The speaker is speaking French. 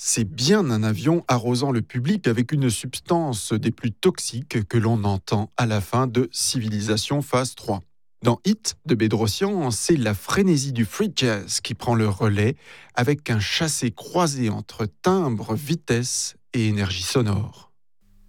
C'est bien un avion arrosant le public avec une substance des plus toxiques que l'on entend à la fin de Civilisation Phase 3. Dans Hit de Bédrossian, c'est la frénésie du free jazz qui prend le relais avec un chassé croisé entre timbre, vitesse et énergie sonore.